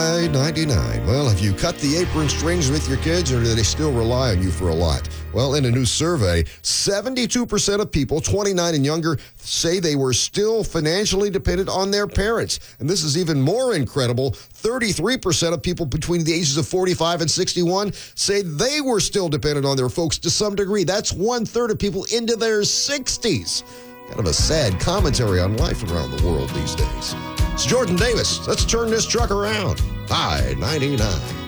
$99. Well, have you cut the apron strings with your kids, or do they still rely on you for a lot? Well, in a new survey, 72% of people 29 and younger say they were still financially dependent on their parents. And this is even more incredible. 33% of people between the ages of 45 and 61 say they were still dependent on their folks to some degree. That's 1/3 of people into their 60s. Kind of a sad commentary on life around the world these days. It's Jordan Davis. Let's turn this truck around. I-99.